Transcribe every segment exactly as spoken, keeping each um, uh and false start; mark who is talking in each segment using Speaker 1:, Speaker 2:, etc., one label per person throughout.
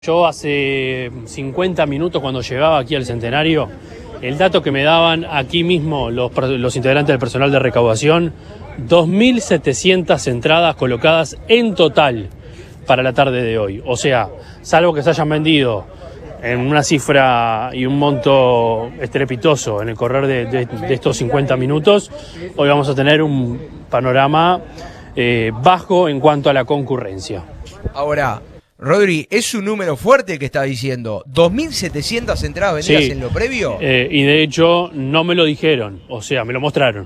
Speaker 1: Yo hace cincuenta minutos cuando llegaba aquí al Centenario, el dato que me daban aquí mismo los, los integrantes del personal de recaudación, dos mil setecientas entradas colocadas en total para la tarde de hoy. O sea, salvo que se hayan vendido en una cifra y un monto estrepitoso en el correr de, de, de estos cincuenta minutos, hoy vamos a tener un panorama eh, bajo en cuanto a la concurrencia.
Speaker 2: Ahora, Rodri, es un número fuerte el que está diciendo. ¿dos mil setecientas entradas vendidas
Speaker 1: Sí,
Speaker 2: en lo previo?
Speaker 1: Eh, y de hecho no me lo dijeron, o sea, me lo mostraron.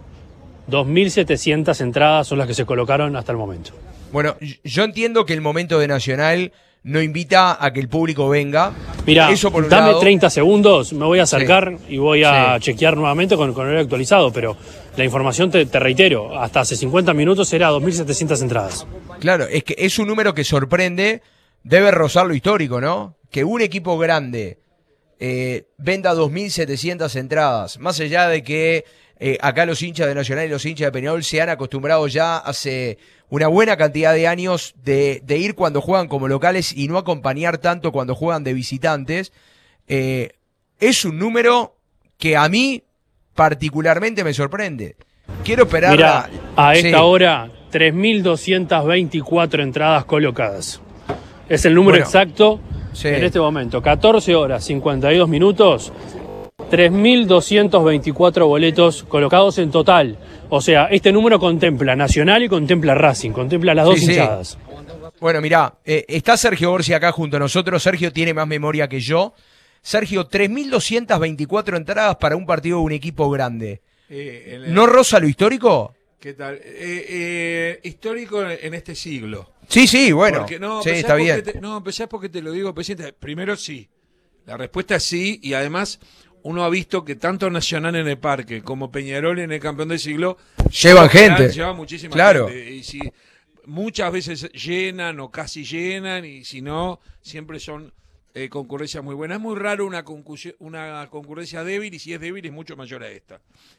Speaker 1: dos mil setecientas entradas son las que se colocaron hasta el momento.
Speaker 2: Bueno, yo entiendo que el momento de Nacional no invita a que el público venga.
Speaker 1: Mirá,
Speaker 2: Eso por un
Speaker 1: dame
Speaker 2: lado.
Speaker 1: treinta segundos, me voy a acercar sí. y voy a
Speaker 2: sí.
Speaker 1: chequear nuevamente con, con el actualizado, pero la información, te, te reitero, hasta hace cincuenta minutos era dos mil setecientas entradas.
Speaker 2: Claro, es que es un número que sorprende, debe rozar lo histórico, ¿no? Que un equipo grande eh, venda dos mil setecientas entradas, más allá de que eh, acá los hinchas de Nacional y los hinchas de Peñarol se han acostumbrado ya hace una buena cantidad de años de, de ir cuando juegan como locales y no acompañar tanto cuando juegan de visitantes. Eh, es un número que a mí particularmente me sorprende. Quiero esperar.
Speaker 1: Mirá,
Speaker 2: a,
Speaker 1: a esta
Speaker 2: sí.
Speaker 1: hora, tres mil doscientas veinticuatro entradas colocadas. Es el número
Speaker 2: bueno,
Speaker 1: exacto
Speaker 2: sí.
Speaker 1: en este momento. catorce horas, cincuenta y dos minutos, tres mil doscientos veinticuatro boletos colocados en total. O sea, este número contempla Nacional y contempla Racing, contempla las dos
Speaker 2: sí,
Speaker 1: hinchadas.
Speaker 2: Sí. Bueno, mirá, eh, está Sergio Orsi acá junto a nosotros. Sergio tiene más memoria que yo. Sergio, tres mil doscientas veinticuatro entradas para un partido de un equipo grande.
Speaker 3: Eh, el,
Speaker 2: ¿No roza lo histórico?
Speaker 3: ¿Qué tal? Eh, eh, histórico en este siglo.
Speaker 2: Sí, sí, bueno.
Speaker 3: Porque, no,
Speaker 2: sí, está bien.
Speaker 3: Te, no, empezás porque te lo digo, presidente. Primero sí. La respuesta es sí, y además uno ha visto que tanto Nacional en el Parque como Peñarol en el Campeón del Siglo
Speaker 2: llevan gente.
Speaker 3: Llevan muchísima
Speaker 2: claro.
Speaker 3: gente. Y si muchas veces llenan o casi llenan, y si no, siempre son eh, concurrencias muy buenas. Es muy raro una, una concurrencia débil, y si es débil es mucho mayor a esta.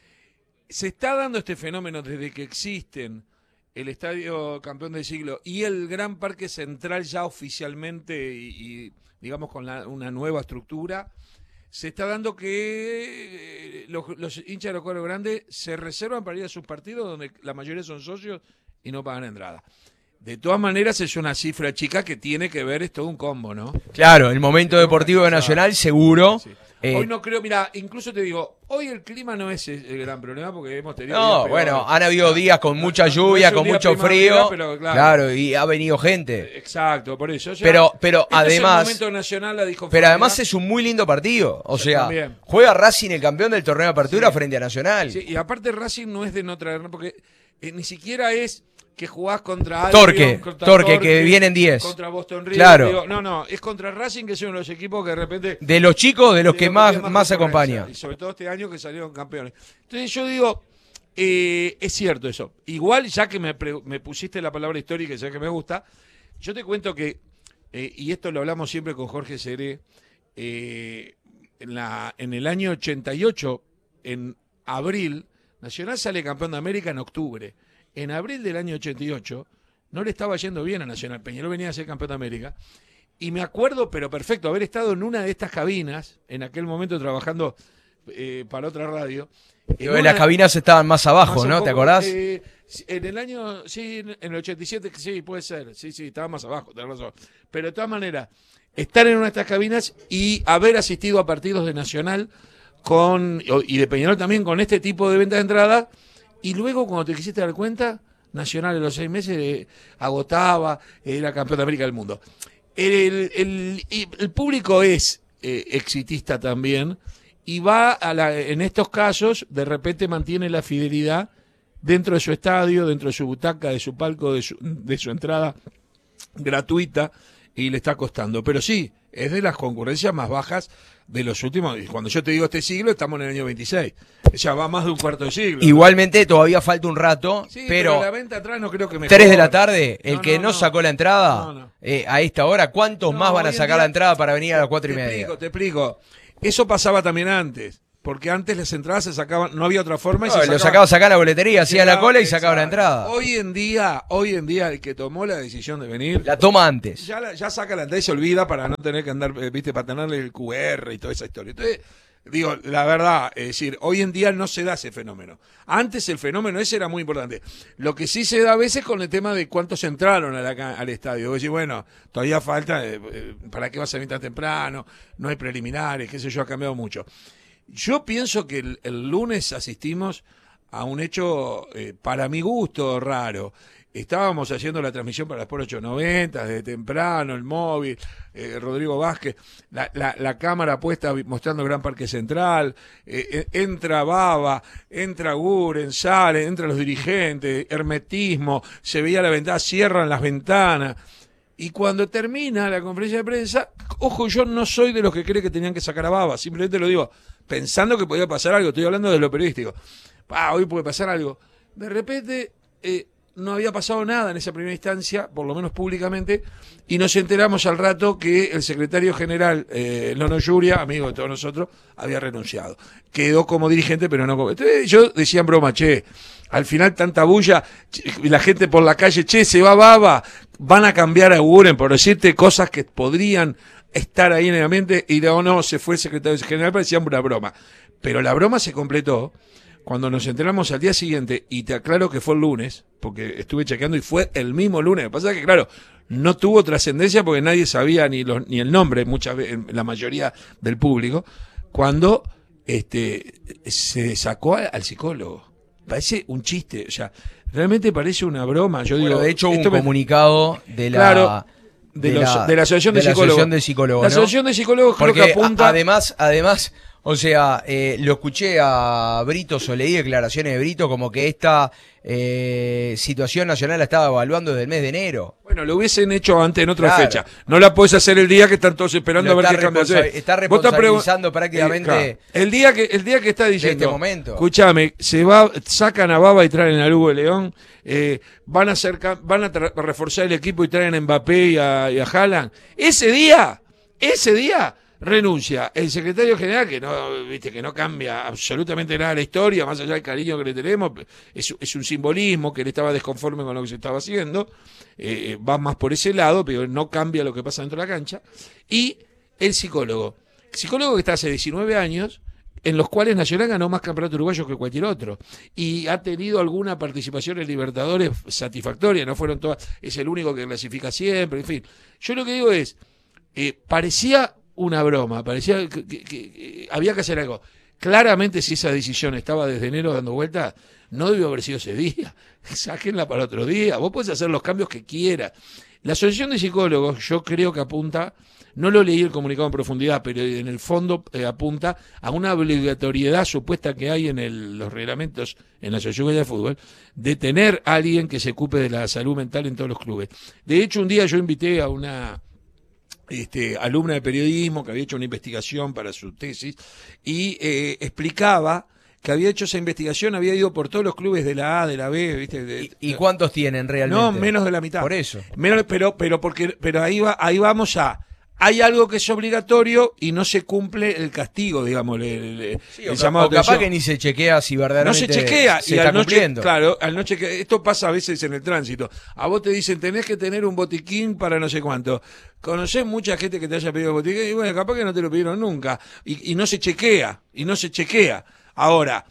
Speaker 3: Se está dando este fenómeno desde que existen el Estadio Campeón del Siglo y el Gran Parque Central ya oficialmente y, y digamos con la, una nueva estructura. Se está dando que los, los hinchas de los cuadros grandes se reservan para ir a sus partidos donde la mayoría son socios y no pagan entrada. De todas maneras es una cifra chica que tiene que ver, es todo un combo, ¿no?
Speaker 2: Claro, el momento deportivo de Nacional seguro.
Speaker 3: Sí.
Speaker 2: Eh,
Speaker 3: hoy no creo, mira, incluso te digo, hoy el clima no es el gran problema porque hemos tenido...
Speaker 2: No, bueno, han habido días con mucha lluvia, no con mucho frío, pero, claro, claro, y ha venido gente.
Speaker 3: Exacto, por eso. O sea,
Speaker 2: pero pero
Speaker 3: este
Speaker 2: además,
Speaker 3: es el momento nacional, la dijo
Speaker 2: pero además es un muy lindo partido. O sea,
Speaker 3: también.
Speaker 2: Juega Racing, el campeón del torneo de apertura, sí, frente a Nacional.
Speaker 3: Sí, y aparte Racing no es de no traer, porque eh, ni siquiera es que jugás contra
Speaker 2: Torque,
Speaker 3: Albion, contra
Speaker 2: Torque,
Speaker 3: Torque,
Speaker 2: que vienen diez.
Speaker 3: Contra Boston River.
Speaker 2: Claro.
Speaker 3: Digo, no, no, es contra Racing, que es uno de los equipos que de repente...
Speaker 2: De los chicos, de los
Speaker 3: de
Speaker 2: que
Speaker 3: los
Speaker 2: más,
Speaker 3: más,
Speaker 2: más acompaña.
Speaker 3: Y sobre todo este año que salieron campeones. Entonces yo digo, eh, es cierto eso. Igual, ya que me, me pusiste la palabra histórica, ya que me gusta, yo te cuento que, eh, y esto lo hablamos siempre con Jorge Seré, eh, en, la, en el año ochenta y ocho, en abril, Nacional sale campeón de América en octubre. En abril del año ochenta y ocho... no le estaba yendo bien a Nacional. Peñarol venía a ser campeón de América. Y me acuerdo, pero perfecto, haber estado en una de estas cabinas, en aquel momento trabajando eh, para otra radio.
Speaker 2: En una, las cabinas estaban más abajo, más ¿no? Poco, ¿te acordás?
Speaker 3: Eh, en el año, sí, en el ochenta y siete, sí, puede ser. Sí, sí, estaba más abajo, tenés razón. Pero de todas maneras, estar en una de estas cabinas y haber asistido a partidos de Nacional con y de Peñarol también con este tipo de venta de entrada, y luego cuando te quisiste dar cuenta... Nacional en los seis meses eh, agotaba, era campeón de América del mundo. El, el, el, el público es eh, exitista también y va a la, en estos casos, de repente mantiene la fidelidad dentro de su estadio, dentro de su butaca, de su palco, de su, de su entrada gratuita, y le está costando. Pero sí, es de las concurrencias más bajas de los últimos. Cuando yo te digo este siglo, estamos en el año veintiséis. Ya va más de un cuarto de siglo.
Speaker 2: Igualmente, ¿no? Todavía falta un rato,
Speaker 3: sí,
Speaker 2: pero,
Speaker 3: pero la venta atrás no creo que mejore.
Speaker 2: tres de la tarde, el
Speaker 3: no,
Speaker 2: que
Speaker 3: no,
Speaker 2: no,
Speaker 3: no
Speaker 2: sacó la entrada,
Speaker 3: no, no.
Speaker 2: Eh, a esta hora, ¿cuántos
Speaker 3: no,
Speaker 2: más van a sacar
Speaker 3: día,
Speaker 2: la entrada para venir a las cuatro y
Speaker 3: te
Speaker 2: media?
Speaker 3: Explico, te explico. Eso pasaba también antes. porque antes las entradas se sacaban, no había otra forma. Y
Speaker 2: No,
Speaker 3: se
Speaker 2: lo
Speaker 3: sacaban,
Speaker 2: sacaba sacar la boletería, hacía la cola y sacaba la
Speaker 3: exacto.
Speaker 2: entrada.
Speaker 3: Hoy en día, hoy en día el que tomó la decisión de venir,
Speaker 2: La toma antes.
Speaker 3: ya, la- ya saca la entrada y se olvida para no tener que andar, eh, viste, para tenerle el Q R y toda esa historia. Entonces, digo, la verdad, es decir, hoy en día no se da ese fenómeno. Antes el fenómeno ese era muy importante. Lo que sí se da a veces con el tema de cuántos entraron a la ca- al estadio. Vos decís, bueno, todavía falta, eh, eh, ¿para qué vas a venir tan temprano? No hay preliminares, qué sé yo, ha cambiado mucho. Yo pienso que el, el lunes asistimos a un hecho, eh, para mi gusto, raro. Estábamos haciendo la transmisión para Sport ochocientos noventa, desde temprano, el móvil, eh, Rodrigo Vázquez, la, la, la cámara puesta mostrando Gran Parque Central, eh, entra Baba, entra Guren, sale, entran los dirigentes, hermetismo, se veía la ventana, cierran las ventanas. Y cuando termina la conferencia de prensa, ojo, yo no soy de los que cree que tenían que sacar a Baba, simplemente lo digo pensando que podía pasar algo, estoy hablando de lo periodístico. Ah, hoy puede pasar algo. De repente... Eh, no había pasado nada en esa primera instancia, por lo menos públicamente, y nos enteramos al rato que el secretario general, eh, Lono Yuria, amigo de todos nosotros, había renunciado. Quedó como dirigente, pero no como... Entonces yo decía en broma, che, al final tanta bulla, y la gente por la calle, che, se va Baba, van a cambiar a Guren por decirte cosas que podrían estar ahí en el ambiente, y no, no, se fue el secretario general, parecía una broma. Pero la broma se completó cuando nos enteramos al día siguiente, y te aclaro que fue el lunes, porque estuve chequeando y fue el mismo lunes. Lo que pasa es que, claro, no tuvo trascendencia porque nadie sabía ni, los, ni el nombre, muchas veces, la mayoría del público, cuando este, se sacó al psicólogo. Parece un chiste, o sea, realmente parece una broma. Yo
Speaker 2: Bueno,
Speaker 3: digo,
Speaker 2: de hecho, hubo un
Speaker 3: esto me-
Speaker 2: comunicado de la...
Speaker 3: Claro, de, los-
Speaker 2: la,
Speaker 3: de la Asociación de,
Speaker 2: de la
Speaker 3: Psicólogos.
Speaker 2: Asociación de Psicólogos,
Speaker 3: La
Speaker 2: ¿no?
Speaker 3: Asociación de Psicólogos creo
Speaker 2: Porque
Speaker 3: que apunta...
Speaker 2: a- además, además, o sea, eh, lo escuché a Brito, o leí declaraciones de Brito como que esta eh, situación nacional la estaba evaluando desde el mes de enero.
Speaker 3: Bueno, lo hubiesen hecho antes en otra
Speaker 2: Claro.
Speaker 3: fecha. No la podés hacer el día que están todos esperando
Speaker 2: Lo
Speaker 3: a ver
Speaker 2: está
Speaker 3: qué cambia.
Speaker 2: responsa- está
Speaker 3: Vos estás
Speaker 2: responsabilizando
Speaker 3: pregun-
Speaker 2: prácticamente
Speaker 3: Eh, claro. el día que el día que está diciendo,
Speaker 2: este momento.
Speaker 3: escúchame, se va, sacan a Baba y traen a Lugo de León, eh, van a hacer, ca- van a tra- reforzar el equipo y traen a Mbappé y a, y a Haaland. Ese día, ese día renuncia el secretario general, que no, viste, que no cambia absolutamente nada la historia, más allá del cariño que le tenemos, es, es un simbolismo, que él estaba desconforme con lo que se estaba haciendo, eh, va más por ese lado, pero no cambia lo que pasa dentro de la cancha, y el psicólogo, psicólogo que está hace diecinueve años, en los cuales Nacional ganó más campeonatos uruguayos que cualquier otro, y ha tenido alguna participación en Libertadores satisfactoria, no fueron todas, es el único que clasifica siempre, en fin. Yo lo que digo es, eh, parecía una broma, parecía que, que- que había que hacer algo. Claramente, si esa decisión estaba desde enero dando vueltas, no debió haber sido ese día. Sáquenla para otro día. Vos podés hacer los cambios que quieras. La Asociación de Psicólogos, yo creo que apunta, no lo leí el comunicado en profundidad, pero en el fondo eh, apunta a una obligatoriedad supuesta que hay en el- los reglamentos en la Asociación de Fútbol de tener a alguien que se ocupe de la salud mental en todos los clubes. De hecho, un día yo invité a una Este, alumna de periodismo que había hecho una investigación para su tesis y eh, explicaba que había hecho esa investigación, había ido por todos los clubes de la A, de la B, ¿viste? De-
Speaker 2: ¿Y, y cuántos tienen realmente?
Speaker 3: no, menos de la mitad.
Speaker 2: Por eso.
Speaker 3: Menos, pero, pero porque, pero ahí va, ahí vamos a. Hay algo que es obligatorio y no se cumple el castigo, digamos, el, el-
Speaker 2: Sí,
Speaker 3: el
Speaker 2: o,
Speaker 3: llamado
Speaker 2: o capaz
Speaker 3: atención.
Speaker 2: que ni se chequea si
Speaker 3: No
Speaker 2: verdaderamente
Speaker 3: se chequea
Speaker 2: se
Speaker 3: y
Speaker 2: está
Speaker 3: al noche,
Speaker 2: cumpliendo.
Speaker 3: claro, al noche que esto pasa a veces en el tránsito. A vos te dicen tenés que tener un botiquín para no sé cuánto. Conocés mucha gente que te haya pedido botiquín y bueno, capaz que no te lo pidieron nunca y, y no se chequea y no se chequea. Ahora,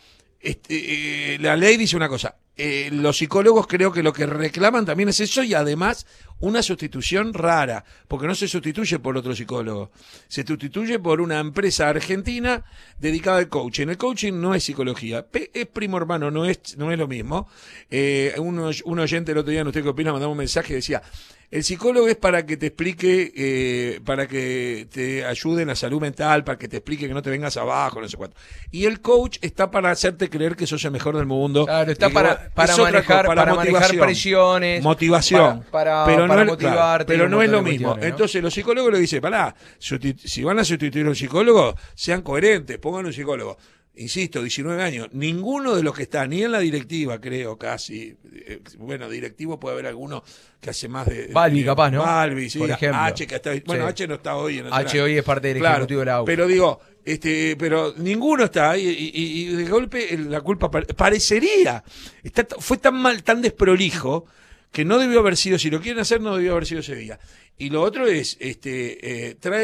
Speaker 3: este, eh, la ley dice una cosa. Eh, los psicólogos creo que lo que reclaman también es eso y además una sustitución rara, porque no se sustituye por otro psicólogo, se sustituye por una empresa argentina dedicada al coaching. El coaching no es psicología, Pe- es primo hermano, no es, no es lo mismo. Eh, un, oy- un oyente el otro día, no sé qué opina, mandaba un mensaje y decía, el psicólogo es para que te explique, eh, para que te ayude en la salud mental, para que te explique que no te vengas abajo, no sé cuánto. Y el coach está para hacerte creer que sos el mejor del mundo.
Speaker 2: Claro, está
Speaker 3: Y que
Speaker 2: para,
Speaker 3: vos-
Speaker 2: para
Speaker 3: es otra
Speaker 2: manejar,
Speaker 3: cosa,
Speaker 2: para manejar
Speaker 3: motivación.
Speaker 2: presiones.
Speaker 3: Motivación.
Speaker 2: Para, para,
Speaker 3: pero
Speaker 2: para
Speaker 3: no es, claro,
Speaker 2: motivarte. y
Speaker 3: pero
Speaker 2: un
Speaker 3: no es lo
Speaker 2: montón de
Speaker 3: mismo.
Speaker 2: cuestiones, ¿no?
Speaker 3: Entonces los psicólogos le dicen, pará, susti- si van a sustituir a un psicólogo, sean coherentes, pongan un psicólogo. insisto, diecinueve años, ninguno de los que está, ni en la directiva, creo, casi, eh, bueno, directivo puede haber alguno que hace más de...
Speaker 2: Balbi,
Speaker 3: de,
Speaker 2: capaz, ¿no?
Speaker 3: Balbi, sí,
Speaker 2: por ejemplo.
Speaker 3: H, que está, bueno,
Speaker 2: Sí.
Speaker 3: H no está hoy en el
Speaker 2: H hoy es parte del
Speaker 3: claro,
Speaker 2: ejecutivo de la U.
Speaker 3: pero digo, este, pero ninguno está ahí y, y, y de golpe la culpa pare- parecería, está, fue tan mal, tan desprolijo, que no debió haber sido, si lo quieren hacer, no debió haber sido ese día. Y lo otro es, este, eh, trae